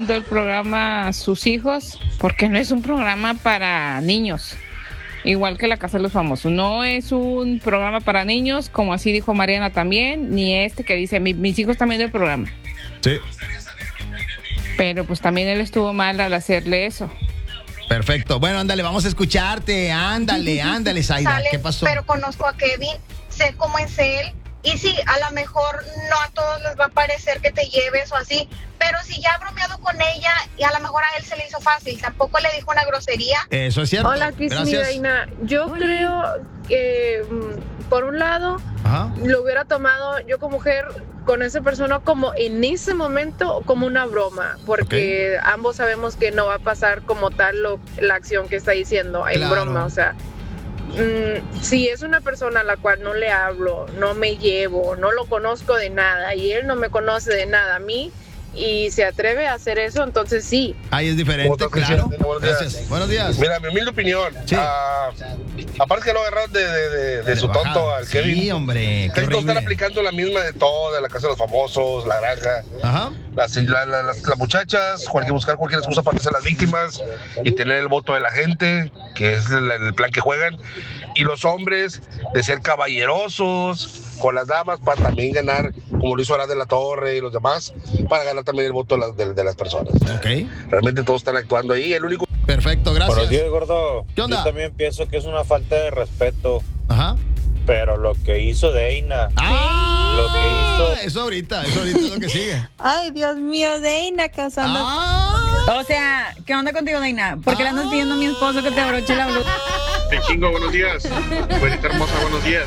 viendo el programa sus hijos, porque no es un programa para niños. Igual que La Casa de los Famosos. No es un programa para niños, como así dijo Mariana también, ni este que dice, mis hijos también del programa. Sí. Pero pues también él estuvo mal al hacerle eso. Perfecto. Bueno, ándale, vamos a escucharte. Ándale, Zaida. ¿Qué pasó? Pero conozco a Kevin, sé cómo es él. Y sí, a lo mejor no a todos les va a parecer que te lleves o así, pero si ya ha bromeado con ella y a lo mejor a él se le hizo fácil, tampoco le dijo una grosería. Eso es cierto. Hola, Cris, mi reina. Yo creo que, por un lado, lo hubiera tomado yo como mujer con esa persona como en ese momento como una broma, porque ambos sabemos que no va a pasar como tal la acción que está diciendo en broma, o sea. Si es una persona a la cual no le hablo, no me llevo, no lo conozco de nada y él no me conoce de nada a mí y se atreve a hacer eso, entonces sí. Ahí es diferente, claro. Gracias. Buenos días. Mira, mi humilde opinión. Sí. Aparte que lo agarraron de su tonto al Kevin. Sí, hombre. Casi todos están aplicando la misma de todo, de La Casa de los Famosos, La Granja. Ajá. Las muchachas, buscar cualquier excusa para hacer las víctimas y tener el voto de la gente, que es el plan que juegan. Y los hombres de ser caballerosos con las damas para también ganar, como lo hizo Arad de la Torre y los demás, para ganar también el voto de las personas. Realmente todos están actuando ahí. El único. Perfecto, gracias. Buenos días, gordo. ¿Qué onda? Yo también pienso que es una falta de respeto. Ajá. Pero lo que hizo Deina. Lo que hizo. Eso ahorita es lo que sigue. Ay, Dios mío, Deina casando. O sea, ¿qué onda contigo, Deina? ¿Por qué le andas pidiendo a mi esposo que te abroche la blusa? Te chingo, buenos días. Buenita hermosa, buenos días.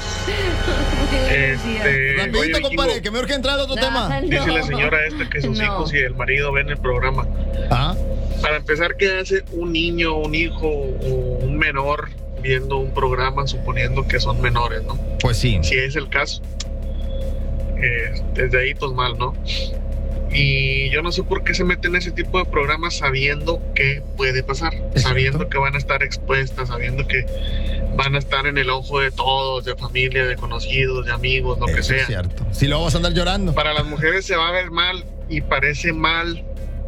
Rapidito, compadre, que me urge entrar al otro tema. Dice la señora que sus hijos y el marido ven el programa. Para empezar, ¿qué hace un niño, un hijo o un menor viendo un programa suponiendo que son menores, no? Pues sí. Si es el caso, desde ahí pues mal, ¿no? Y yo no sé por qué se meten en ese tipo de programas sabiendo que puede pasar, sabiendo que van a estar expuestas, sabiendo que van a estar en el ojo de todos, de familia, de conocidos, de amigos, lo que sea. Es cierto. Si luego vas a andar llorando. Para las mujeres se va a ver mal y parece mal,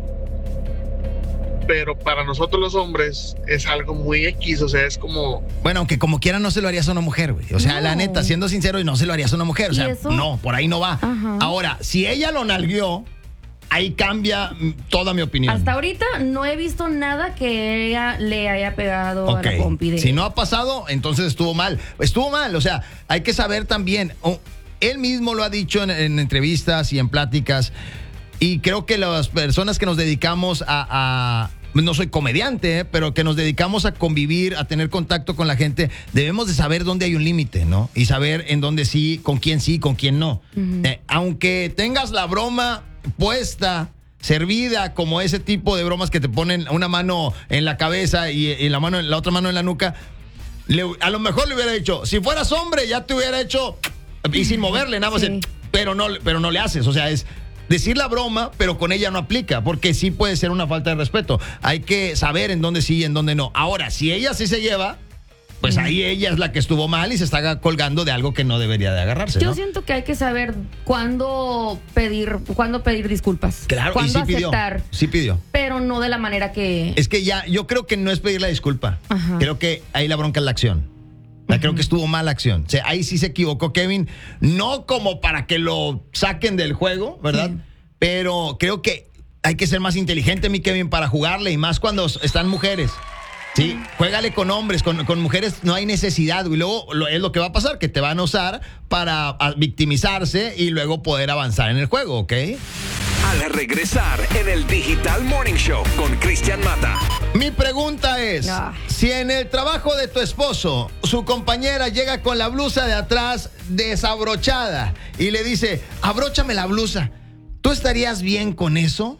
pero para nosotros los hombres es algo muy X, o sea, es como... Bueno, aunque como quiera no se lo harías a una mujer, güey. O sea, la neta, siendo sincero, no se lo harías a una mujer. O sea, no, por ahí no va. Ahora, si ella lo nalgueó, ahí cambia toda mi opinión. Hasta ahorita no he visto nada que ella le haya pegado a la compi. Si no ha pasado, entonces estuvo mal. Estuvo mal, o sea, hay que saber también. Él mismo lo ha dicho en entrevistas y en pláticas. Y creo que las personas que nos dedicamos no soy comediante, pero que nos dedicamos a convivir, a tener contacto con la gente, debemos de saber dónde hay un límite, ¿no? Y saber en dónde sí, con quién no. Aunque tengas la broma puesta, servida, como ese tipo de bromas que te ponen una mano en la cabeza y la otra mano en la nuca, a lo mejor le hubiera dicho, si fueras hombre ya te hubiera hecho, y sin moverle, nada más, pero no le haces, o sea, es decir la broma, pero con ella no aplica, porque sí puede ser una falta de respeto. Hay que saber en dónde sí y en dónde no. Ahora, si ella sí se lleva, pues ahí ella es la que estuvo mal y se está colgando de algo que no debería de agarrarse, ¿no? Yo siento que hay que saber cuándo pedir disculpas. Claro, cuándo y sí aceptar. Sí pidió. Pero no de la manera que... Es que yo creo que no es pedir la disculpa. Creo que ahí la bronca es la acción. Creo que estuvo mal la acción. O sea, ahí sí se equivocó Kevin. No como para que lo saquen del juego, ¿verdad? Sí. Pero creo que hay que ser más inteligente, mi Kevin, para jugarle. Y más cuando están mujeres. Sí, juégale con hombres, con mujeres no hay necesidad. Y luego es lo que va a pasar, que te van a usar para victimizarse y luego poder avanzar en el juego, ¿ok? Al regresar en el Digital Morning Show con Cristian Mata. Mi pregunta es, si en el trabajo de tu esposo, su compañera llega con la blusa de atrás desabrochada y le dice, abróchame la blusa, ¿tú estarías bien con eso?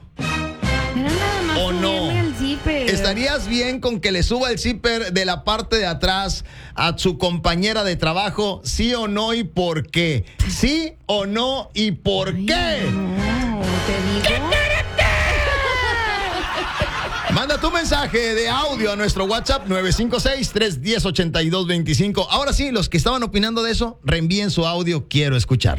¿O no? ¿Estarías bien con que le suba el zipper de la parte de atrás a su compañera de trabajo? ¿Sí o no y por qué? ¿Sí o no y por qué? No, te digo. Manda tu mensaje de audio a nuestro WhatsApp 956-310-8225. Ahora sí, los que estaban opinando de eso, reenvíen su audio, quiero escuchar.